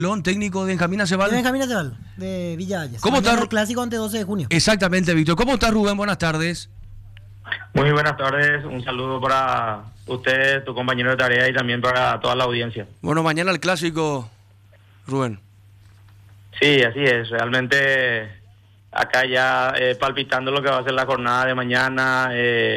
León, técnico de Benjamín Aceval. De Benjamín Aceval, de Villa Hayes. ¿Cómo está? El clásico ante 12 de junio. Exactamente, Víctor. ¿Cómo estás, Rubén? Buenas tardes. Muy buenas tardes, un saludo para usted, tu compañero de tarea y también para toda la audiencia. Bueno, mañana el clásico, Rubén. Sí, así es, realmente acá ya palpitando lo que va a ser la jornada de mañana.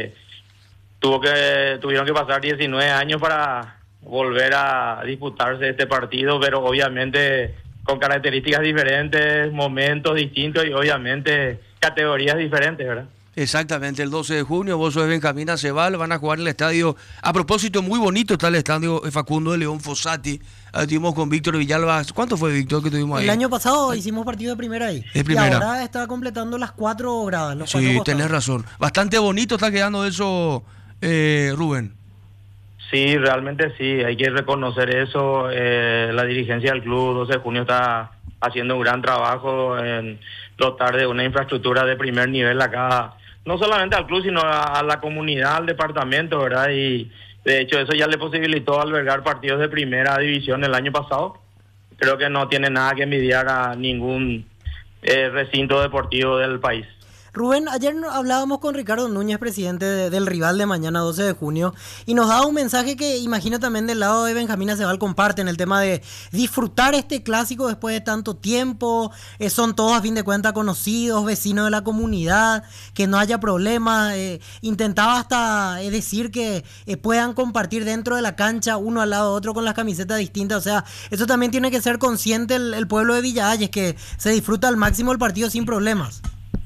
Tuvieron que pasar 19 años para volver a disputarse este partido, pero obviamente con características diferentes, momentos distintos y obviamente categorías diferentes, ¿verdad? Exactamente, el 12 de junio, vos sos de Benjamín Aceval, van a jugar en el estadio. A propósito, muy bonito está el estadio Facundo de León Fossati. Estuvimos con Víctor Villalba. ¿Cuánto fue, Víctor, que tuvimos ahí? El año pasado hicimos partido de primera ahí. De primera. Y ahora está completando las 4 gradas. Los Sí, tenés razón. Bastante bonito está quedando eso, Rubén. Sí, realmente sí, hay que reconocer eso. La dirigencia del club 12 de junio está haciendo un gran trabajo en dotar de una infraestructura de primer nivel acá, no solamente al club, sino a la comunidad, al departamento, ¿verdad? Y de hecho eso ya le posibilitó albergar partidos de primera división el año pasado. Creo que no tiene nada que envidiar a ningún recinto deportivo del país. Rubén, ayer hablábamos con Ricardo Núñez, presidente del rival de mañana 12 de junio, y nos daba un mensaje que imagino también del lado de Benjamín Aceval comparten, el tema de disfrutar este clásico después de tanto tiempo. Son todos a fin de cuentas conocidos, vecinos de la comunidad, que no haya problemas. Intentaba hasta decir que puedan compartir dentro de la cancha uno al lado de otro con las camisetas distintas. O sea, eso también tiene que ser consciente el pueblo de Villa Hayes, que se disfruta al máximo el partido sin problemas.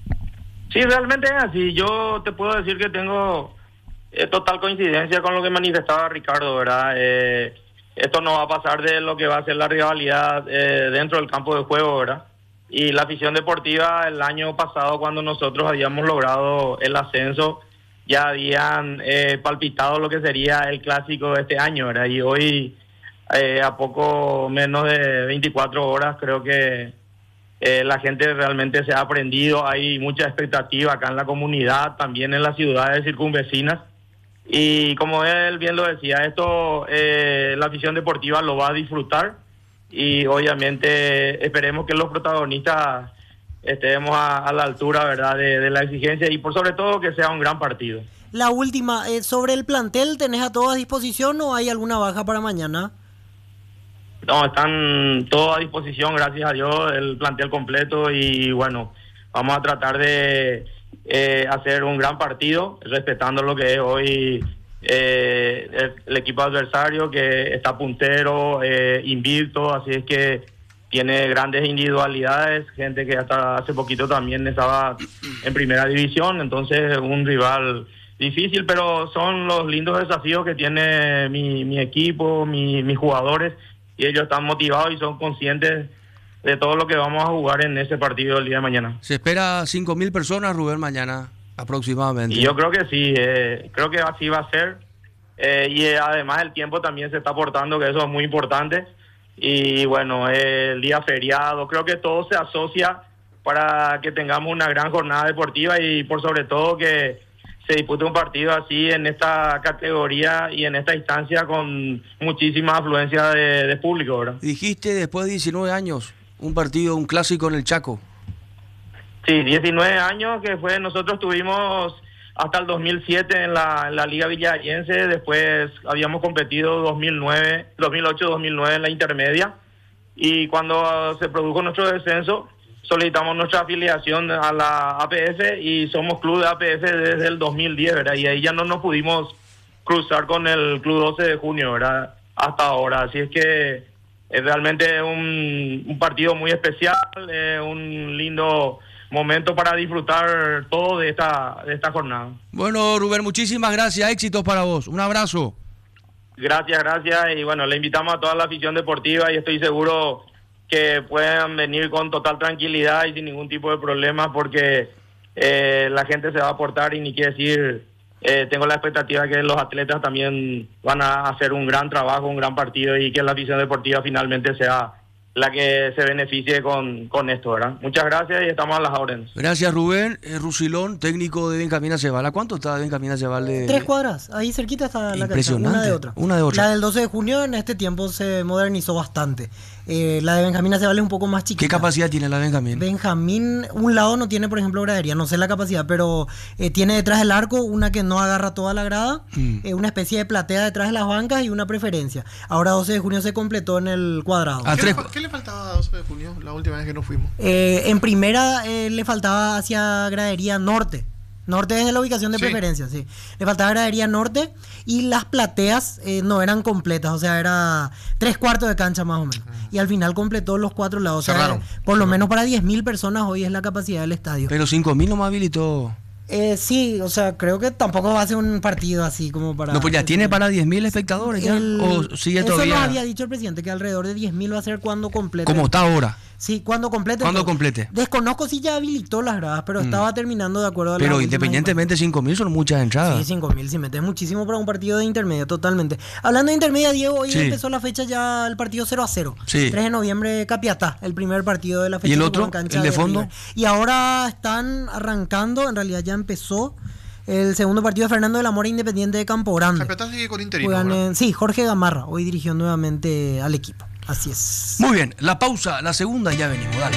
Sí, realmente es así. Yo te puedo decir que tengo total coincidencia con lo que manifestaba Ricardo, ¿verdad? Esto no va a pasar de lo que va a ser la rivalidad dentro del campo de juego, ¿verdad? Y la afición deportiva el año pasado, cuando nosotros habíamos logrado el ascenso, ya habían palpitado lo que sería el clásico de este año, ¿verdad? Y hoy, a poco menos de 24 horas, creo que la gente realmente se ha aprendido. Hay mucha expectativa acá en la comunidad, también en las ciudades circunvecinas. Y como él bien lo decía, esto la afición deportiva lo va a disfrutar y obviamente esperemos que los protagonistas estemos a la altura, ¿verdad?, de la exigencia y por sobre todo que sea un gran partido. La última, sobre el plantel, ¿tenés a todos a disposición o hay alguna baja para mañana? No, están todos a disposición, gracias a Dios, el plantel completo y bueno, vamos a tratar de hacer un gran partido, respetando lo que es hoy el equipo adversario, que está puntero, invicto, así es que tiene grandes individualidades, gente que hasta hace poquito también estaba en primera división, entonces un rival difícil, pero son los lindos desafíos que tiene mi equipo, mis jugadores, y ellos están motivados y son conscientes de todo lo que vamos a jugar en ese partido el día de mañana. Se espera 5.000 personas, Rubén, mañana aproximadamente. Y yo creo que sí, creo que así va a ser. Y además el tiempo también se está aportando, que eso es muy importante. Y bueno, el día feriado, creo que todo se asocia para que tengamos una gran jornada deportiva y por sobre todo que se dispute un partido así en esta categoría y en esta instancia con muchísima afluencia de público, ¿verdad? Dijiste después de 19 años, un partido, un clásico en el Chaco. Sí, 19 años que fue, nosotros tuvimos hasta el 2007 en la Liga Villahayense, después habíamos competido 2008-2009 en la intermedia y cuando se produjo nuestro descenso solicitamos nuestra afiliación a la APF y somos club de APF desde el 2010, ¿verdad? Y ahí ya no nos pudimos cruzar con el club 12 de junio, ¿verdad? Hasta ahora, así es que es realmente un partido muy especial, un lindo momento para disfrutar todo de esta jornada. Bueno, Rubén, muchísimas gracias, éxitos para vos, un abrazo. Gracias, y bueno, le invitamos a toda la afición deportiva y estoy seguro que puedan venir con total tranquilidad y sin ningún tipo de problema porque la gente se va a aportar y ni quiere decir, tengo la expectativa que los atletas también van a hacer un gran trabajo, un gran partido y que la afición deportiva finalmente sea la que se beneficie con esto, ¿verdad? Muchas gracias y estamos a las órdenes. Gracias, Rubén. Rusilón, técnico de Benjamín Aceval. ¿A cuánto está Benjamín Aceval? 3 cuadras, ahí cerquita está la cancha, una de otra. La del 12 de junio en este tiempo se modernizó bastante. La de Benjamín Aceval es un poco más chiquita. ¿Qué capacidad tiene la de Benjamín? Benjamín, un lado no tiene, por ejemplo, gradería, no sé la capacidad, pero tiene detrás del arco una que no agarra toda la grada, una especie de platea detrás de las bancas y una preferencia. Ahora 12 de junio se completó en el cuadrado. ¿Qué le faltaba a 12 de junio la última vez que nos fuimos? En primera le faltaba hacia gradería norte. Norte es la ubicación de preferencia, sí. Le faltaba gradería norte y las plateas no eran completas, o sea, era 3/4 de cancha más o menos. Y al final completó los 4 lados. Cerraron. O sea, por lo menos para 10.000 personas hoy es la capacidad del estadio. Pero 5.000 nomás habilitó. Sí, o sea, creo que tampoco va a ser un partido así como para... No, pues ya tiene para 10.000 espectadores ya. ¿O sigue todavía? Eso nos había dicho el presidente, que alrededor de 10.000 va a ser cuando complete. Como está ahora. Sí, cuando complete. Cuando complete. Desconozco si ya habilitó las gradas, pero estaba terminando de acuerdo a la... Pero independientemente, 5.000 son muchas entradas. Sí, 5.000, si metes muchísimo para un partido de intermedia, totalmente. Hablando de intermedia, Diego, hoy empezó la fecha ya el partido 0-0. Sí. 3 de noviembre, Capiatá, el primer partido de la fecha. ¿Y el otro? ¿El de fondo? River. Y ahora están arrancando, en realidad ya empezó el segundo partido de Fernando de la Mora, Independiente de Campo Grande. Capiatá sigue con interino. Sí, Jorge Gamarra hoy dirigió nuevamente al equipo. Así es. Muy bien, la pausa, la segunda, ya venimos, dale.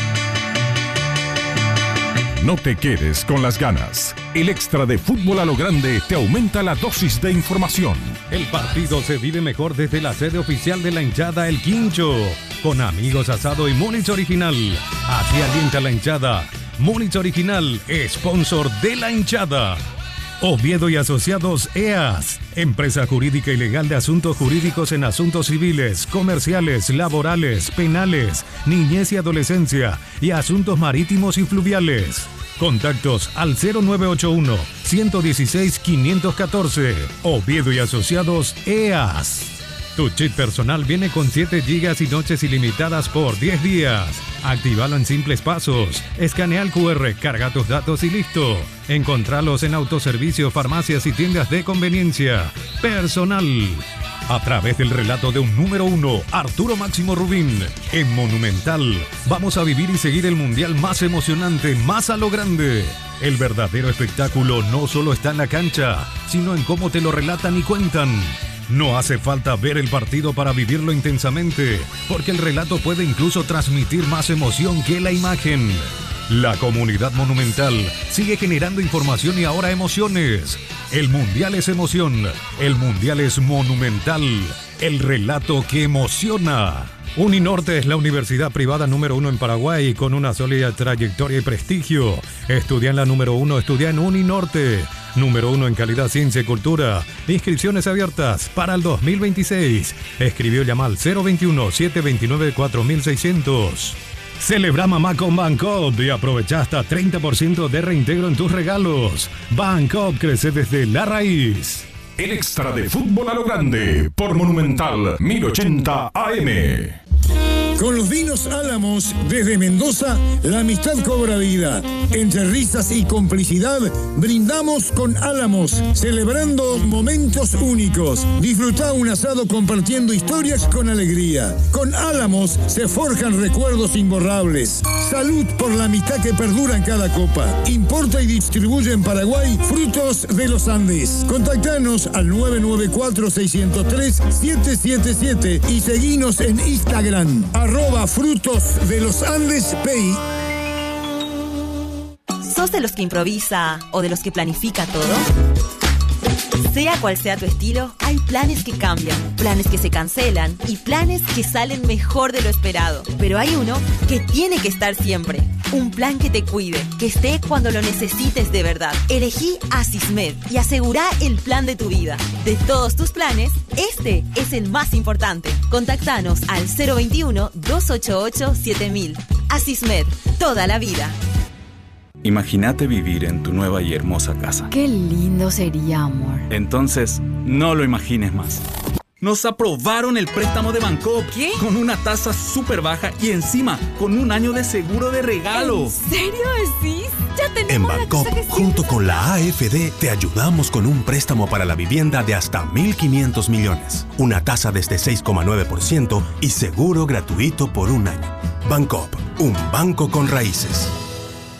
No te quedes con las ganas. El extra de Fútbol a lo Grande te aumenta la dosis de información. El partido se vive mejor desde la sede oficial de la hinchada El Quincho, con amigos, asado y Múnich Original. Así alienta la hinchada. Múnich Original, sponsor de la hinchada. Oviedo y Asociados EAS, empresa jurídica y legal de asuntos jurídicos en asuntos civiles, comerciales, laborales, penales, niñez y adolescencia y asuntos marítimos y fluviales. Contactos al 0981-116-514. Oviedo y Asociados EAS. Tu chip personal viene con 7 gigas y noches ilimitadas por 10 días. Actívalo en simples pasos. Escanea el QR, carga tus datos y listo. Encontralos en autoservicio, farmacias y tiendas de conveniencia. Personal. A través del relato de un número 1, Arturo Máximo Rubín. En Monumental, vamos a vivir y seguir el mundial más emocionante, más a lo grande. El verdadero espectáculo no solo está en la cancha, sino en cómo te lo relatan y cuentan. No hace falta ver el partido para vivirlo intensamente, porque el relato puede incluso transmitir más emoción que la imagen. La comunidad Monumental sigue generando información y ahora emociones. El Mundial es emoción, el Mundial es Monumental, el relato que emociona. Uninorte es la universidad privada número 1 en Paraguay con una sólida trayectoria y prestigio. Estudia en la número 1, estudia en Uninorte. Número 1 en calidad, ciencia y cultura. Inscripciones abiertas para el 2026. Escribió llama al 021-729-4600. Celebra mamá con Bancoop y aprovecha hasta 30% de reintegro en tus regalos. Bancoop crece desde la raíz. El extra de Fútbol a lo Grande por Monumental 1080 AM. Con los vinos Álamos, desde Mendoza, la amistad cobra vida. Entre risas y complicidad, brindamos con Álamos, celebrando momentos únicos. Disfruta un asado compartiendo historias con alegría. Con Álamos se forjan recuerdos imborrables. Salud por la amistad que perdura en cada copa. Importa y distribuye en Paraguay Frutos de los Andes. Contactanos al 994-603-777 y seguinos en Instagram. @Frutos de los Andes PI. ¿Sos de los que improvisa o de los que planifica todo? Sea cual sea tu estilo, hay planes que cambian, planes que se cancelan y planes que salen mejor de lo esperado. Pero hay uno que tiene que estar siempre. Un plan que te cuide, que esté cuando lo necesites de verdad. Elegí Asismed y asegurá el plan de tu vida. De todos tus planes, este es el más importante. Contactanos al 021-288-7000. Asismed, toda la vida. Imagínate vivir en tu nueva y hermosa casa. Qué lindo sería, amor. Entonces, no lo imagines más. Nos aprobaron el préstamo de Bancoop. ¿Qué? Con una tasa súper baja y encima con un año de seguro de regalo. ¿En serio decís? Ya tenemos En la Bancopp, casa que junto con la AFD, te ayudamos con un préstamo para la vivienda de hasta 1.500 millones, una tasa desde 6,9% y seguro gratuito por un año. Bancopp, un banco con raíces.